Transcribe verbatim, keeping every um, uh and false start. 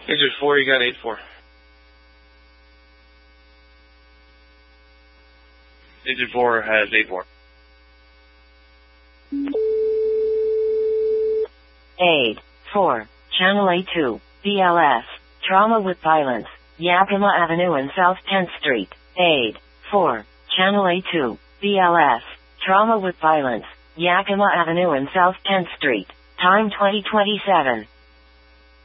Digit four, you got eight four. Digit four has eight four. eight four, Channel A two, B L S, Trauma with Violence, Yakima Avenue and South tenth Street. eight four, Channel A two, B L S, Trauma with Violence, Yakima Avenue and South tenth Street. Time twenty twenty-seven.